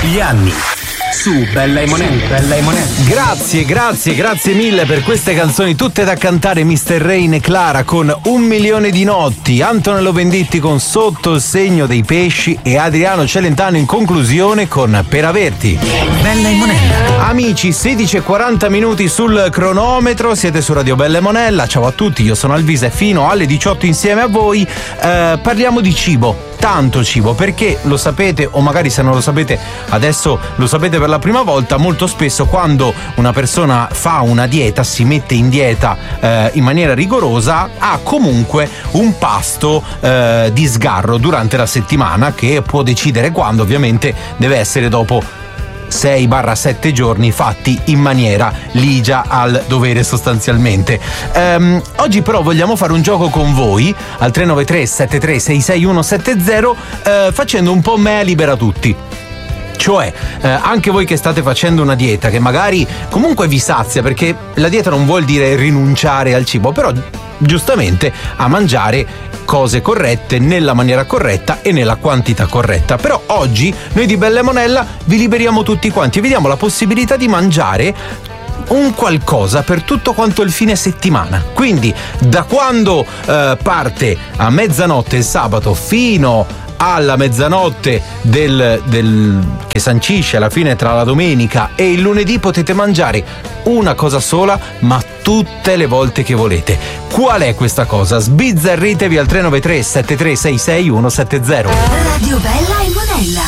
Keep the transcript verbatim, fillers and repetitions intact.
gli anni. Su Bella e Monella, Bella e Monella. Grazie, grazie, grazie mille per queste canzoni tutte da cantare. mister Rain e Clara con Un milione di notti, Antonello Venditti con Sotto il segno dei pesci e Adriano Celentano in conclusione con Per averti. Bella e Monella. Amici, sedici e quaranta minuti sul cronometro, siete su Radio Bella e Monella. Ciao a tutti, io sono Alvisa e fino alle diciotto insieme a voi eh, parliamo di cibo. Tanto cibo, perché lo sapete, o magari se non lo sapete adesso lo sapete per la prima volta, molto spesso quando una persona fa una dieta, si mette in dieta eh, in maniera rigorosa, ha comunque un pasto eh, di sgarro durante la settimana che può decidere quando. Ovviamente deve essere dopo sei sette giorni fatti in maniera ligia al dovere sostanzialmente. Um, oggi però vogliamo fare un gioco con voi al tre nove tre sette tre sei sei uno sette zero uh, facendo un po' mea libera tutti. Cioè, eh, anche voi che state facendo una dieta che magari comunque vi sazia, perché la dieta non vuol dire rinunciare al cibo, però giustamente a mangiare cose corrette nella maniera corretta e nella quantità corretta. Però oggi noi di Bella e Monella vi liberiamo tutti quanti e vi diamo la possibilità di mangiare un qualcosa per tutto quanto il fine settimana. Quindi da quando eh, parte a mezzanotte il sabato fino alla mezzanotte del, del che sancisce la fine tra la domenica e il lunedì potete mangiare una cosa sola, ma tutte le volte che volete. Qual è questa cosa? Sbizzarritevi al tre nove tre sette tre sei sei uno sette zero. Radio Bella e Monella.